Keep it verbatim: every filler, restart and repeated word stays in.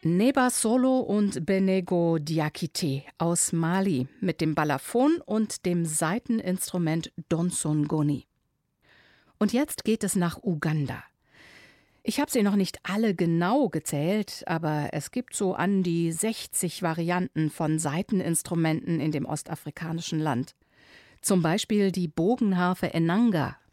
Neba Solo und Benego Diakité aus Mali mit dem Balafon und dem Saiteninstrument Donsongoni. Und jetzt geht es nach Uganda. Ich habe sie noch nicht alle genau gezählt, aber es gibt so an die sechzig Varianten von Saiteninstrumenten in dem ostafrikanischen Land. Zum Beispiel die Bogenharfe Enanga,